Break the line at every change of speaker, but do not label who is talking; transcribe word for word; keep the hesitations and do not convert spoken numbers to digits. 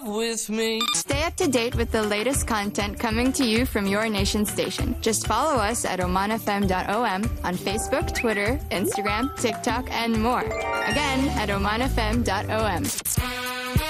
love with me.
Stay up to date with the latest content coming to you from your nation station. Just follow us at oman f m dot o m on Facebook, Twitter, Instagram, TikTok, and more. Again, at oman f m dot o m.